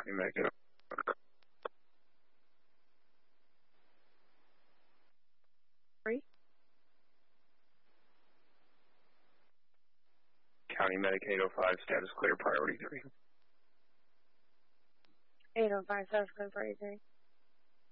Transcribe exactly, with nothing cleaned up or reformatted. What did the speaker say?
County Medicaid. Three. County Medicaid oh five, status clear, priority three. eight oh five, status clear, priority three.